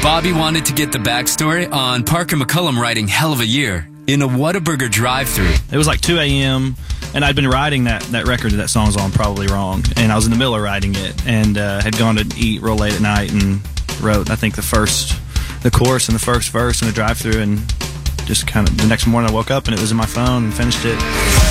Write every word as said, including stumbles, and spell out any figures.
Bobby wanted to get the backstory on Parker McCullum writing Hell of a Year in a Whataburger drive-thru. It was like two a.m., and I'd been writing that, that record that that song's on probably wrong, and I was in the middle of writing it, and uh, had gone to eat real late at night and wrote, I think, the first, the chorus and the first verse in the drive-thru, and just kind of the next morning I woke up and it was in my phone and finished it.